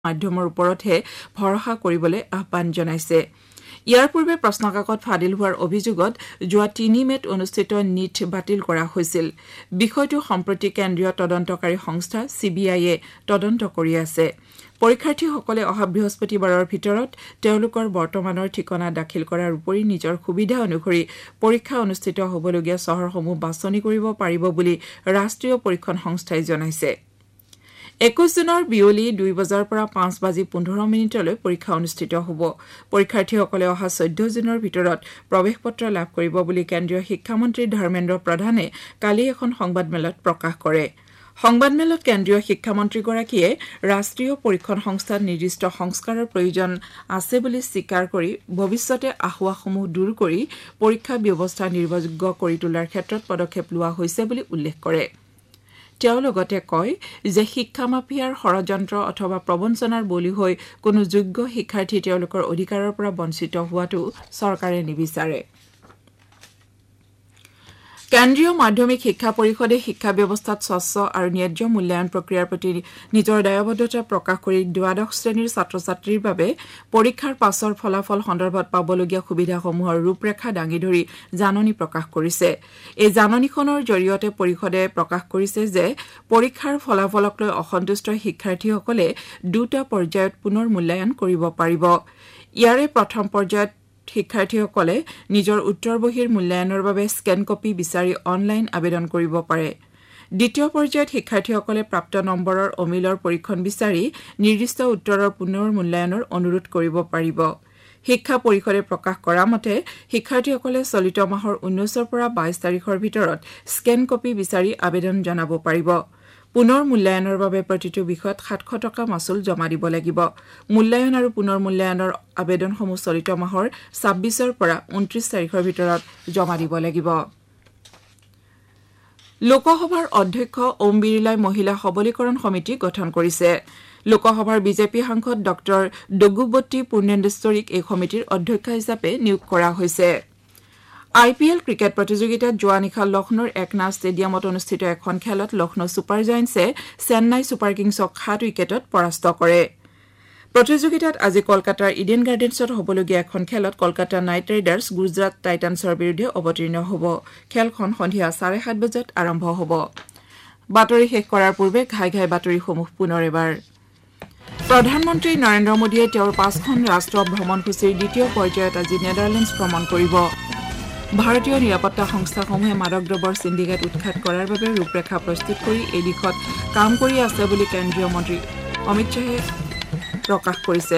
মাধ্যমৰ ওপৰতহে ভৰসা কৰিবলৈ আহ্বান জনাইছে। ইয়াৰ পূৰ্বে প্ৰশ্নকাকত ফাদিল হোৱাৰ অভিযোগত যোৱা ৩ মেত অনুষ্ঠিত নিট বাতিল কৰা হৈছিল। বিষয়টো সম্প্ৰতি কেন্দ্ৰীয় তদন্তকাৰী সংস্থা CBIয়ে তদন্ত কৰি আছে। পৰীক্ষাৰ্থীসকলে অহা বৃহস্পতিবাৰৰ ভিতৰত তেওঁলোকৰ বৰ্তমানৰ ঠিকনা দাখিল কৰাৰ উপৰি নিজৰ সুবিধা অনুসৰি পৰীক্ষা অনুষ্ঠিত হ'বলগীয়া চহৰসমূহ বাছনি কৰিব পাৰিব বুলি ৰাষ্ট্ৰীয় পৰীক্ষণ সংস্থাই জনাইছে। 21 জুনৰ বিয়লি 2 বজাৰ পৰা 5:15 পৰীক্ষা অনুষ্ঠিত হ'ব। পৰীক্ষাৰ্থীসকলে অহা 14 জুনৰ ভিতৰত প্ৰৱেশ পত্ৰ লাভ কৰিব বুলি কেন্দ্ৰীয় শিক্ষামন্ত্ৰী ধৰ্মেন্দ্ৰ প্ৰধানে কালি এখন সংবাদমেলত প্ৰকাশ কৰে। সংবাদমেলত কেন্দ্ৰীয় শিক্ষামন্ত্ৰীগৰাকীয়ে ৰাষ্ট্ৰীয় পৰীক্ষণ সংস্থাত নিৰ্দিষ্ট সংস্কাৰৰ প্ৰয়োজন আছে বুলি স্বীকাৰ কৰি ভৱিষ্যতে আশোৱাসমূহ দূৰ কৰি পৰীক্ষা ব্যৱস্থা নিৰ্ভৰযোগ্য কৰি তোলাৰ ক্ষেত্ৰত পদক্ষেপ লোৱা হৈছে বুলি উল্লেখ কৰে। তেওঁ লগতে কয় যে শিক্ষা মাফিয়াৰ ষড়যন্ত্ৰ অথবা প্ৰবঞ্চনাৰ বলি হৈ কোনো যোগ্য শিক্ষাৰ্থী তেওঁলোকৰ অধিকাৰৰ পৰা বঞ্চিত হোৱাটো চৰকাৰে নিবিচাৰে। কেন্দ্ৰীয় মাধ্যমিক শিক্ষা পৰিষদে শিক্ষা ব্যৱস্থাত স্বচ্ছ আৰু ন্যায্য মূল্যায়ন প্ৰক্ৰিয়াৰ প্ৰতি নিজৰ দায়বদ্ধতা প্ৰকাশ কৰি দ্বাদশ শ্ৰেণীৰ ছাত্ৰ-ছাত্ৰীৰ বাবে পৰীক্ষাৰ পাছৰ ফলাফল সন্দৰ্ভত পাবলগীয়া সুবিধাসমূহৰ ৰূপৰেখা দাঙি ধৰি জাননী প্ৰকাশ কৰিছে। এই জাননীখনৰ জৰিয়তে পৰিষদে প্ৰকাশ কৰিছে যে পৰীক্ষাৰ ফলাফলক লৈ অসন্তুষ্ট শিক্ষাৰ্থীসকলে 2টা পৰ্যায়ত পুনৰ মূল্যায়ন কৰিব পাৰিব। ইয়াৰে প্ৰথম পৰ্যায়ত শিক্ষাৰ্থীসকলে নিজৰ উত্তৰ বহীৰ মূল্যায়নৰ বাবে স্কেন কপি বিচাৰি অনলাইন আবেদন কৰিব পাৰে। দ্বিতীয় পৰ্যায়ত শিক্ষাৰ্থীসকলে প্ৰাপ্ত নম্বৰৰ অমিলৰ পৰীক্ষণ বিচাৰি নিৰ্দিষ্ট উত্তৰৰ পুনৰ মূল্যায়নৰ অনুৰোধ কৰিব পাৰিব। শিক্ষা পৰিষদে প্ৰকাশ কৰা মতে শিক্ষাৰ্থীসকলে চলিত মাহৰ 19 পৰা 22 তাৰিখৰ ভিতৰত স্কেন কপি বিচাৰি আবেদন জনাব পাৰিব। পুনৰ মূল্যায়নৰ বাবে প্ৰতিটো বিষয়ত 700 টকা মাচুল জমা দিব লাগিব। মূল্যায়ন আৰু পুনৰ মূল্যায়নৰ আবেদনসমূহ চলিত মাহৰ 26 পৰা 29 তাৰিখৰ ভিতৰত জমা দিব লাগিব। লোকসভাৰ অধ্যক্ষ ওম বিৰলাই মহিলা সবলীকৰণ সমিতি গঠন কৰিছে। লোকসভাৰ বিজেপি সাংসদ ডক্টৰ ডগুবতী পূৰ্ণেণ্ডেশ্বৰীক এই সমিতিৰ অধ্যক্ষা হিচাপে নিয়োগ কৰা হৈছে। IPL ক্ৰিকেট প্ৰতিযোগিতাত যোৱা নিশা লক্ষ্ণৌৰ একনাথ ষ্টেডিয়ামত অনুষ্ঠিত এখন খেলত লক্ষ্ণৌ ছুপাৰ জায়েণ্টছে চেন্নাই ছুপাৰ কিংছক 7 উইকেটত পৰাস্ত কৰে। প্ৰতিযোগিতাত আজি কলকাতাৰ ইডেন গাৰ্ডেন্সত হ'বলগীয়া এখন খেলত কলকাতা নাইট ৰাইডাৰ্ছ গুজৰাট টাইটানছৰ বিৰুদ্ধে অৱতীৰ্ণ হ'ব। খেলখন সন্ধিয়া 7:30 বজাত আৰম্ভ হ'ব। বাতৰি শেষ কৰাৰ পূৰ্বে ঘাই বাতৰিসমূহ পুনৰ এবাৰ। প্ৰধানমন্ত্ৰী নৰেন্দ্ৰ মোদীয়ে তেওঁৰ 5খন ৰাষ্ট্ৰ ভ্ৰমণসূচীৰ দ্বিতীয় পৰ্যায়ত আজি নেদাৰলেণ্ডছ ভ্ৰমণ কৰিব। ভাৰতীয় নিৰাপত্তা সংস্থাসমূহে মাদক দ্ৰব্যৰ সিন্ডিকেট উৎখাত কৰাৰ বাবে ৰূপৰেখা প্ৰস্তুত কৰি এই দিশত কাম কৰি আছে বুলি কেন্দ্ৰীয় মন্ত্ৰী অমিত শ্বাহে প্ৰকাশ কৰিছে।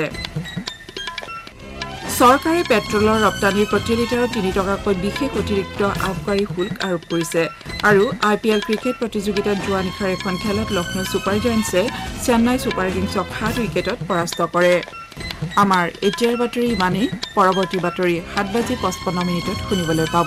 চৰকাৰে পেট্ৰলৰ ৰপ্তানিৰ প্ৰতি লিটাৰত 3 টকাকৈ বিশেষ অতিৰিক্ত আবকাৰী শুল্ক আৰোপ কৰিছে। আৰু IPL ক্ৰিকেট প্ৰতিযোগিতাত যোৱা নিশাৰ এখন খেলত লক্ষ্ণৌ ছুপাৰ জায়েণ্টছে চেন্নাই ছুপাৰ কিংছক 7 উইকেটত পৰাস্ত কৰে। আমাৰ এতিয়াৰ বাতৰি ইমানেই। পৰৱৰ্তী বাতৰি 7:55 শুনিবলৈ পাব।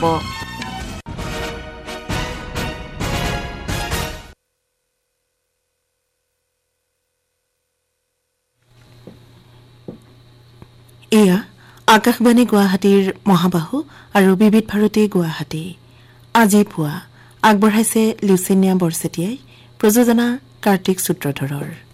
এয়া আকাশবাণী গুৱাহাটীৰ মহাবাহু আৰু বিবিধ ভাৰতী গুৱাহাটী। আজি পুৱা আগবঢ়াইছে লিউচিনিয়া বৰচেতিয়াই, প্ৰযোজনা কাৰ্তিক সূত্ৰধৰৰ।